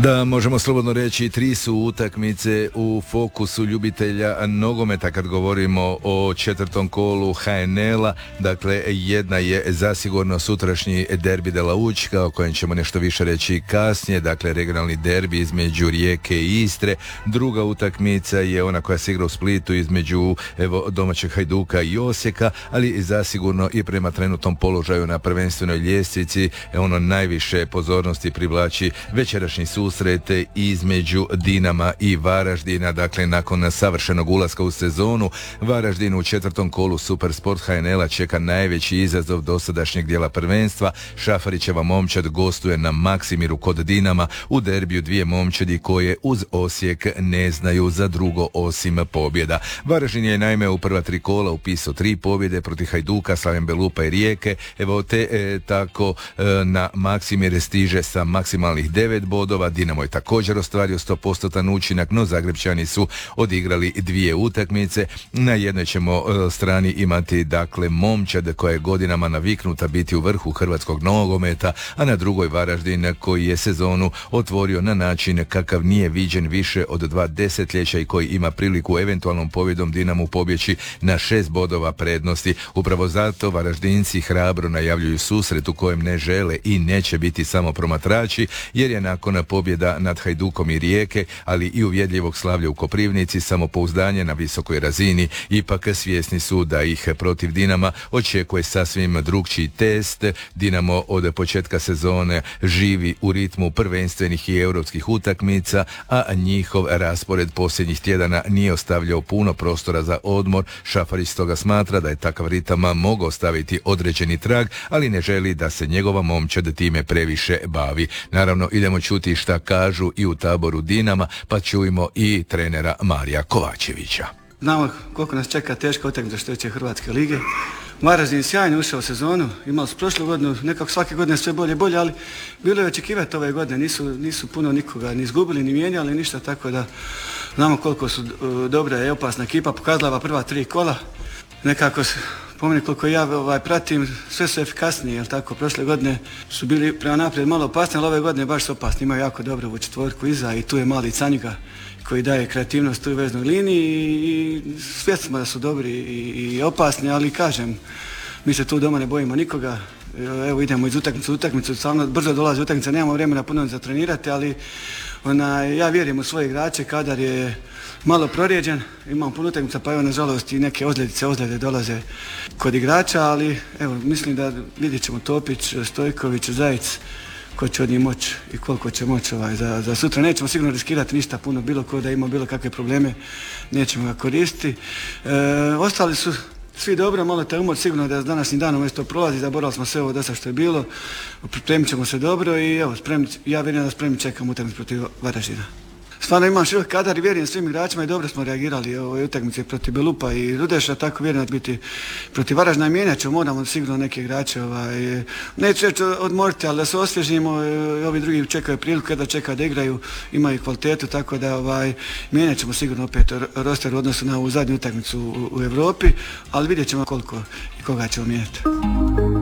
Da, možemo slobodno reći, 3 su utakmice u fokusu ljubitelja nogometa kad govorimo o 4. kolu HNL-a. Dakle, jedna je zasigurno sutrašnji derbi de la Učka, o kojem ćemo nešto više reći kasnije. Dakle, regionalni derbi između Rijeke i Istre. Druga utakmica je ona koja se igra u Splitu između domaćeg Hajduka i Osijeka, ali zasigurno i prema trenutnom položaju na prvenstvenoj ljestvici ono najviše pozornosti privlači večerašnji susrete između Dinama i Varaždina. Dakle, nakon savršenog ulaska u sezonu, Varaždin u 4. kolu Supersport HNL-a čeka najveći izazov dosadašnjeg dijela prvenstva. Šafarićeva momčad gostuje na Maksimiru kod Dinama u derbiju dvije momčadi koje uz Osijek ne znaju za drugo osim pobjeda. Varaždin je naime u prva 3 kola upisao 3 pobjede protiv Hajduka, Slaven Belupa i Rijeke. Evo te tako na Maksimir stiže sa maksimalnih 9 bodova. Dinamo je također ostvario 100% učinak, no Zagrebčani su odigrali 2 utakmice. Na jednoj ćemo strani imati dakle momčad koja je godinama naviknuta biti u vrhu hrvatskog nogometa, a na drugoj Varaždin koji je sezonu otvorio na način kakav nije viđen više od 2 desetljeća i koji ima priliku eventualnom pobjedom Dinamu pobjeći na 6 bodova prednosti. Upravo zato Varaždinci hrabro najavljuju susret u kojem ne žele i neće biti samo promatrači, jer je nakon pobjeda nad Hajdukom i Rijeke, ali i uvjedljivog slavlja u Koprivnici, samopouzdanje na visokoj razini, ipak svjesni su da ih protiv Dinama očekuje sasvim drugčiji test. Dinamo od početka sezone živi u ritmu prvenstvenih i europskih utakmica, a njihov raspored posljednjih tjedana nije ostavljao puno prostora za odmor. Šafarić stoga smatra da je takav ritam mogao staviti određeni trag, ali ne želi da se njegova momčad time previše bavi. Naravno, idemo čuti šta kažu i u taboru Dinama, pa čujmo i trenera Marija Kovačevića. Znamo koliko nas čeka teška utakmica što tiče Hrvatske lige. Varaždin je sjajno ušao u sezonu, imali su prošlu godinu, nekako svake godine sve bolje i bolje, ali bilo je očekivati ove godine, nisu puno nikoga ni izgubili, ni mijenjali, ništa, tako da znamo koliko su dobra i opasna ekipa, pokazala ova prva 3 kola. Nekako po meni koliko ja pratim, sve su efikasnije, jel tako, prošle godine su bili prema naprijed malo opasni, ali ove godine baš su opasni, imaju jako dobru četvorku iza i tu je mali Canjuga koji daje kreativnost u veznoj liniji i svjesni smo da su dobri i opasni, ali kažem, mi se tu doma ne bojimo nikoga. Evo idemo iz utakmice u utakmicu, samo brzo dolazi utakmica, nemamo vremena puno za trenirati, ali ja vjerujem u svoje igrače. Kadar je malo prorijeđen, imamo puno utakmica, pa evo nažalost i neke ozljede dolaze kod igrača, ali evo mislim da vidjet ćemo Topić, Stojković, Zajic, ko će od njih moći i koliko će moći za sutra. Nećemo sigurno riskirati ništa puno, bilo ko da ima bilo kakve probleme, nećemo ga koristiti. Ostali su svi dobro, malo te umor, sigurno da s današnjim danom već to prolazi, zaboravili smo sve ovo dosta što je bilo, pripremit ćemo se dobro i evo, ja vjerujem da spremni čekam utakmicu protiv Varaždina. Stvarno imam širok kadar i vjerujem svim igračima i dobro smo reagirali u ovoj utakmici protiv Belupa i Rudeša, tako vjerujem da biti protiv Varaždina i mijenjat ćemo, moramo sigurno neke igrače, neću reći odmoriti, ali da se osvježimo, ovi drugi čekaju priliku, da čekaju da igraju, imaju kvalitetu, tako da mijenjat ćemo sigurno opet roster u odnosu na ovu zadnju utakmicu u Europi, ali vidjet ćemo koliko i koga ćemo mijenjati.